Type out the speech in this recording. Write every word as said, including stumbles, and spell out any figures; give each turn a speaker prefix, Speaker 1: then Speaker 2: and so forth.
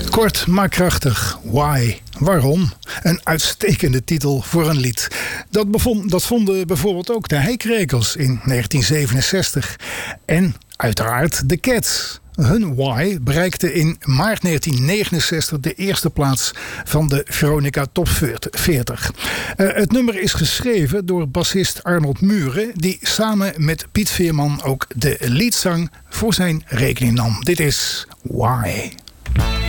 Speaker 1: Kort maar krachtig. Why? Waarom? Een uitstekende titel voor een lied. Dat, bevond, dat vonden bijvoorbeeld ook de Heikrekels in negentien zevenenzestig. En uiteraard de Cats. Hun Why bereikte in maart negentien negenenzestig de eerste plaats van de Veronica Top veertig. Uh, het nummer is geschreven door bassist Arnold Muren, die samen met Piet Veerman ook de liedzang voor zijn rekening nam. Dit is Why.